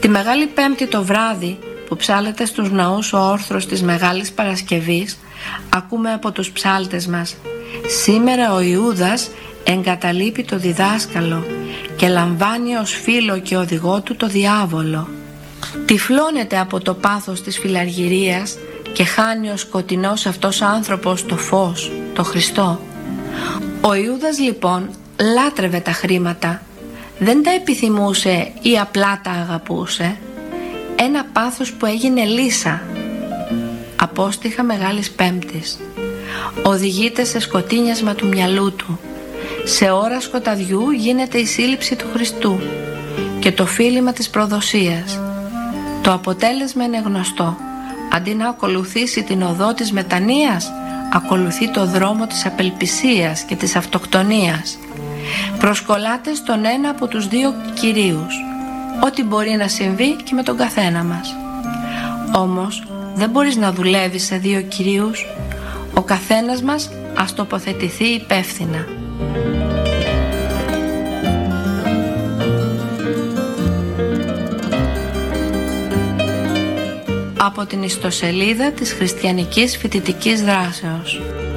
Τη Μεγάλη Πέμπτη το βράδυ που ψάλλεται στους ναούς ο όρθρος της Μεγάλης Παρασκευής, ακούμε από τους ψάλτες μας: «Σήμερα ο Ιούδας εγκαταλείπει το διδάσκαλο και λαμβάνει ως φίλο και οδηγό του το διάβολο». Τυφλώνεται από το πάθος της φιλαργυρίας και χάνει ο σκοτεινός αυτός άνθρωπος το φως, το Χριστό. Ο Ιούδας λοιπόν λάτρευε τα χρήματα, δεν τα επιθυμούσε ή απλά τα αγαπούσε. Ένα πάθος που έγινε λύσα. Απόστιχα Μεγάλης Πέμπτης. Οδηγείται σε σκοτίνιασμα του μυαλού του. Σε ώρα σκοταδιού γίνεται η σύλληψη του Χριστού και το φίλημα της προδοσίας. Το αποτέλεσμα είναι γνωστό. Αντί να ακολουθήσει την οδό της μετανοίας, ακολουθεί το δρόμο της απελπισίας και της αυτοκτονίας. Προσκολάται στον ένα από τους δύο κυρίους, ό,τι μπορεί να συμβεί και με τον καθένα μας. Όμως δεν μπορείς να δουλεύεις σε δύο κυρίους. Ο καθένας μας ας τοποθετηθεί υπεύθυνα. Από την ιστοσελίδα της Χριστιανικής Φοιτητικής Δράσεως.